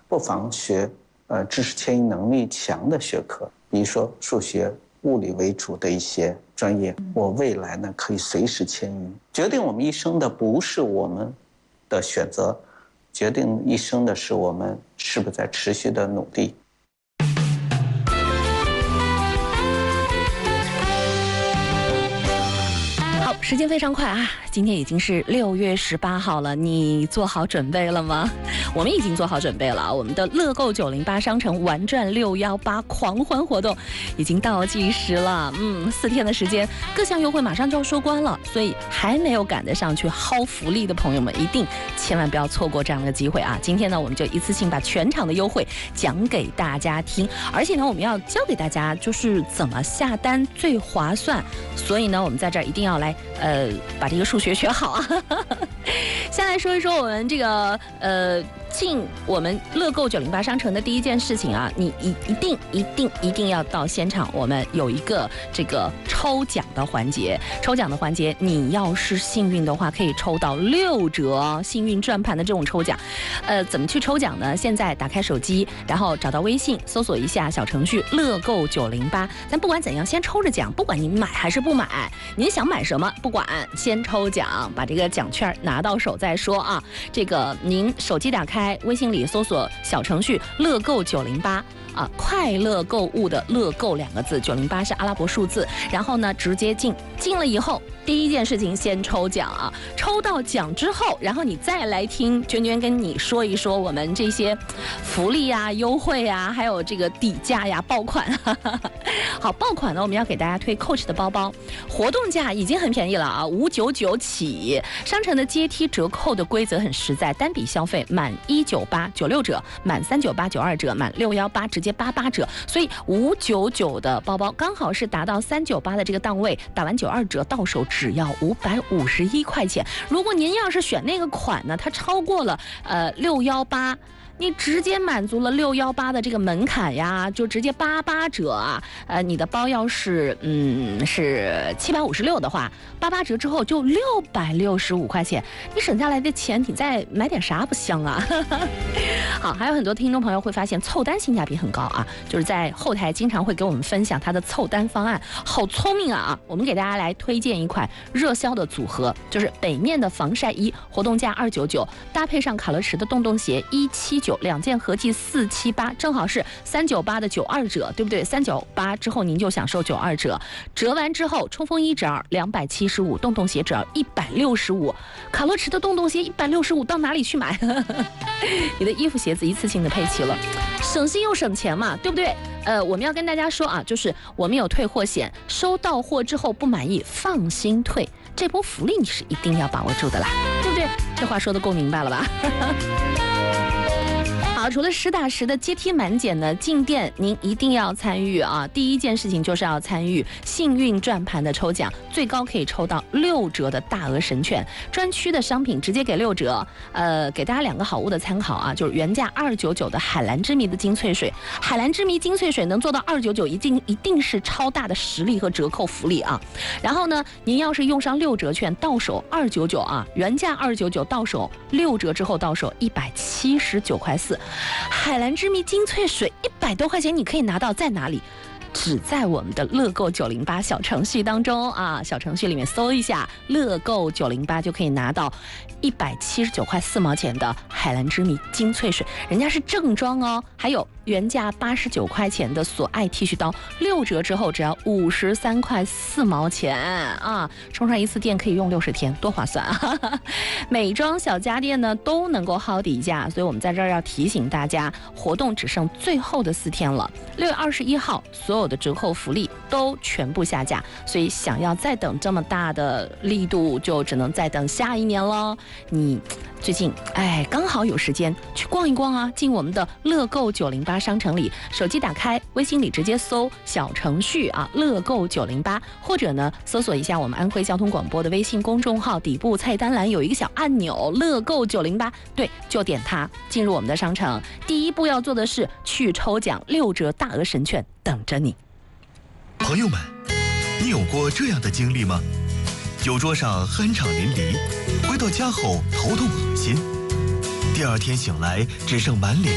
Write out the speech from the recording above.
不妨学知识迁移能力强的学科，比如说数学、物理为主的一些专业，我未来呢可以随时迁移。决定我们一生的不是我们的选择，决定一生的是我们是不是在持续的努力。 好，时间非常快啊，今天已经是6月18号了，你做好准备了吗？我们已经做好准备了，我们的乐购908商城玩转618狂欢活动已经倒计时了，4天的时间，各项优惠马上就要收官了，所以还没有赶得上去薅福利的朋友们，一定千万不要错过这样的机会啊！今天呢，我们就一次性把全场的优惠讲给大家听，而且呢，我们要教给大家就是怎么下单最划算，所以呢，我们在这儿一定要来把这个数学学好啊！先来说一说我们这个进我们乐购908商城的第一件事情啊，你一定要到现场，我们有一个这个抽奖的环节。抽奖的环节，你要是幸运的话，可以抽到6折幸运转盘的这种抽奖。怎么去抽奖呢？现在打开手机，然后找到微信，搜索一下小程序乐购908。但不管怎样，先抽着奖，不管你买还是不买，您想买什么不管，先抽奖，把这个奖券拿到手再说啊。这个您手机打开，微信里搜索小程序乐购908。快乐购物的乐购2个字，908是阿拉伯数字，然后呢直接进了以后，第一件事情先抽奖啊，抽到奖之后，然后你再来听娟娟跟你说一说我们这些福利啊、优惠啊，还有这个底价呀、爆款。好，爆款呢，我们要给大家推 Coach 的包包，活动价已经很便宜了啊，599起。商城的阶梯折扣的规则很实在，单笔消费满198 96折，满398 92折，满618直接88折，所以599的包包刚好是达到398的这个档位，打完92折到手只要551块钱。如果您要是选那个款呢，它超过了618。你直接满足了618的这个门槛呀，就直接88折啊！你的包要是是756的话，88折之后就665块钱，你省下来的钱，你再买点啥不香啊？好，还有很多听众朋友会发现凑单性价比很高啊，就是在后台经常会给我们分享他的凑单方案，好聪明啊！我们给大家来推荐一款热销的组合，就是北面的防晒衣，活动价299，搭配上卡乐驰的洞洞鞋179，2件合计478，正好是398的92折，对不对？398之后您就享受92折，折完之后冲锋衣折275，洞洞鞋折165，卡乐驰的洞洞鞋165，到哪里去买？你的衣服鞋子一次性的配齐了，省心又省钱嘛，对不对？我们要跟大家说啊，就是我们有退货险，收到货之后不满意放心退，这波福利你是一定要把握住的啦，对不对？这话说的够明白了吧？好，除了实打实的阶梯满减呢，进店您一定要参与啊！第一件事情就是要参与幸运转盘的抽奖，最高可以抽到6折的大额神券，专区的商品直接给6折。给大家2个好物的参考啊，就是原价299的海蓝之谜的精粹水，海蓝之谜精粹水能做到299，一定是超大的实力和折扣福利啊！然后呢，您要是用上6折券，到手299啊，原价299，到手6折之后到手179块4。海蓝之谜精粹水100多块钱，你可以拿到在哪里？只在我们的乐购908小程序当中啊，小程序里面搜一下乐购908就可以拿到179块4毛钱的海蓝之谜精粹水，人家是正装哦。还有原价89块钱的索爱剃须刀，6折之后只要53块4毛钱啊，充上一次电可以用60天，多划算啊！美妆小家电呢都能够薅底价，所以我们在这儿要提醒大家，活动只剩最后的4天了，6月21号所有的折扣福利都全部下架，所以想要再等这么大的力度，就只能再等下一年了。你最近刚好有时间去逛一逛啊，进我们的乐购908商城里，手机打开，微信里直接搜小程序啊乐购908，或者呢搜索一下我们安徽交通广播的微信公众号，底部菜单栏有一个小按钮乐购908，对，就点它进入我们的商城。第一步要做的是去抽奖6折大额神券，等着你。 朋友们，你有过这样的经历吗？酒桌上酣畅淋漓，回到家后头痛恶心，第二天醒来只剩满脸